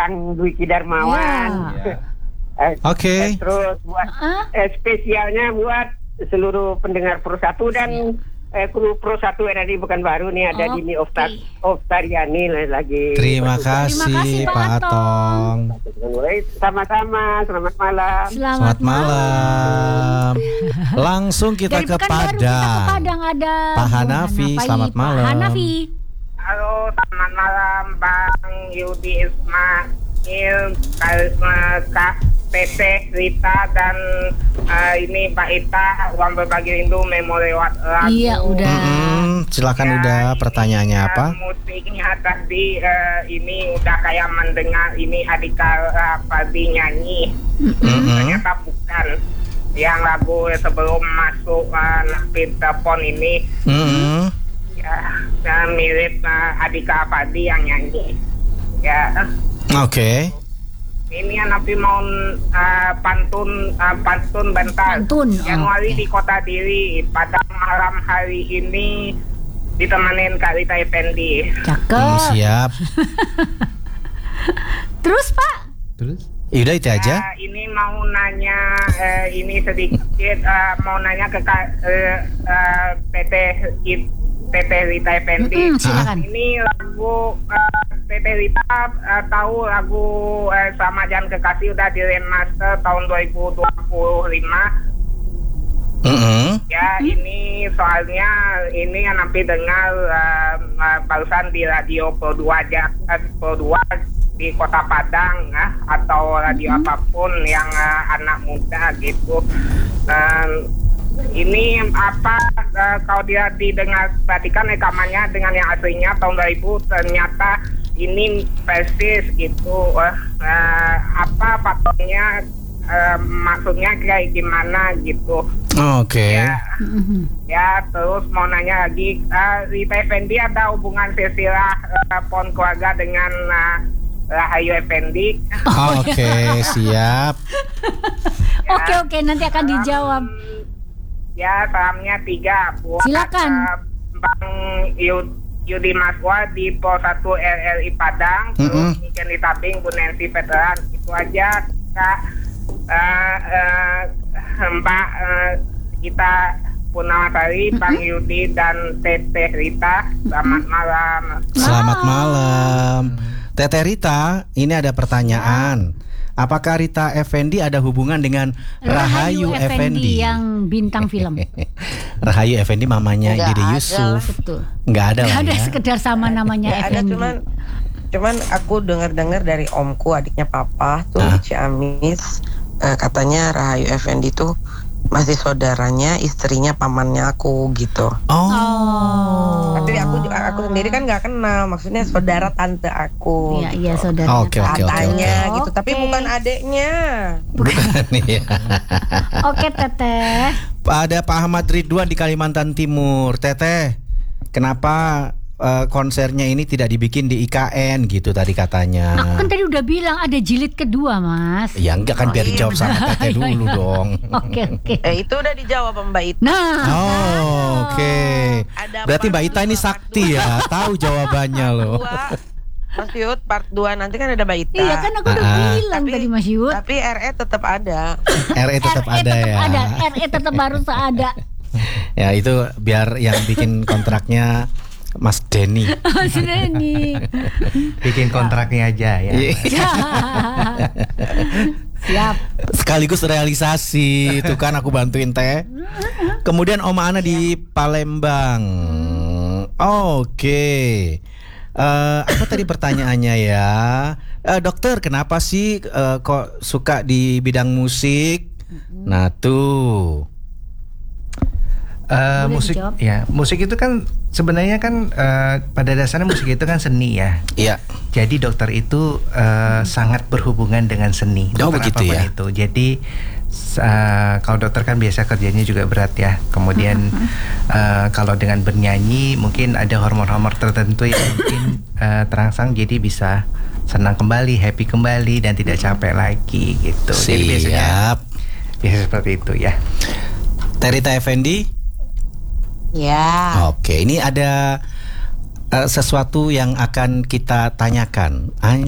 Kang Dwiki Darmawan. Oke. Terus buat spesialnya buat seluruh pendengar Pro 1 dan kru Pro 1 RRI Pekanbaru nih ada Dini Oftariani lagi. Terima kasih Pak Atong. Sama-sama, selamat malam. Selamat malam. Langsung kita ke Padang. Ada Pak Hanafi, selamat malam. Pak Hanafi. Halo, selamat malam Bang Yudi Ismail, Kak Teteh Rita dan ini Pak Ita, uang berbagi rindu memori lewat lagu. Iya udah. Silakan udah pertanyaannya apa? Musiknya tadi ini udah kayak mendengar ini Adika Fardi nyanyi. Ternyata bukan. Yang lagu sebelum masuk napin telepon ini. Ya, mirip Adika Fardi yang nyanyi. Ya. Oke. Ini Nabi mau pantun bentar. Januari di Kota Diri pada malam hari ini ditemanin Kak Rita Effendi. Cakep. Siap. Terus Pak? Terus? Yaudah itu aja. Ini mau nanya ini sedikit mau nanya ke Teteh Rita Effendi. Silakan. Ini lagu Teteh Rita tahu lagu Sama Jangan Kekasih udah di remaster tahun 2025. Ya ini soalnya ini yang nanti dengar barusan di radio Pro 2 di Kota Padang atau radio apapun yang anak muda gitu. Ini apa kalau dia didengar perhatikan rekamannya dengan yang aslinya tahun 2000 ternyata ini persis gitu. Apa faktornya maksudnya kayak gimana gitu. Oke. Ya terus mau nanya lagi Rita Effendi ada hubungan silsilah pon keluarga dengan Rahayu Effendi? Oke, siap. Oke, nanti akan dijawab. Ya, salamnya 3 buat silakan Bang Yudi Maswa di Pro 1 RRI Padang, terus Niken di Tabing, Bu Nancy Veteran. Itu aja Kak Mbak kita Punawasari, Bang Yudi dan Teteh Rita. Selamat malam. Selamat malam. Teteh Rita, ini ada pertanyaan. Apakah Rita Effendi ada hubungan dengan Rahayu Effendi yang bintang film? Rahayu Effendi mamanya Dede Yusuf. Betul. Nggak ada lah ada ya. Sekedar sama namanya Effendi. Ada cuman aku dengar dari omku adiknya papa tuh di Ciamis katanya Rahayu Effendi tuh masih saudaranya istrinya pamannya aku gitu. Tapi aku sendiri kan nggak kenal, maksudnya saudara tante aku. Iya saudara. Katanya gitu, tapi bukan adeknya. Bukan ya. Oke Teteh. Ada Pak Ahmad Ridwan di Kalimantan Timur. Teteh, kenapa konsernya ini tidak dibikin di IKN gitu tadi katanya? Aku kan tadi udah bilang ada jilid kedua, Mas. Ya enggak kan biar dijawab sama Teteh dulu dong. Oke. Itu udah dijawab sama Mbak Ita. Oke. Berarti Mbak Ita ini sakti ya, tahu jawabannya loh. Mas Yud, part 2 nanti kan ada Mbak Ita. Iya kan aku udah bilang tadi Mas Yud. Tapi RE tetap ada. RE tetap ada ya. RE tetap harus ada. Ya itu biar yang bikin kontraknya Mas Denny. Mas Denny. Bikin kontraknya aja ya. Siap. Sekaligus realisasi. Itu kan aku bantuin Teh. Kemudian Oma Ana di Palembang. Oke. Apa tadi pertanyaannya ya? Dokter, kenapa sih kok suka di bidang musik? Nah tuh. Musik itu kan sebenarnya kan pada dasarnya musik itu kan seni ya. Iya. Jadi dokter itu sangat berhubungan dengan seni. Begitu ya. Itu. Jadi kalau dokter kan biasa kerjanya juga berat ya. Kemudian kalau dengan bernyanyi mungkin ada hormon-hormon tertentu yang mungkin terangsang, jadi bisa senang kembali, happy kembali dan tidak capek lagi gitu. Siap. Jadi biasa seperti itu ya. Rita Effendi. Ya. Oke, ini ada sesuatu yang akan kita tanyakan.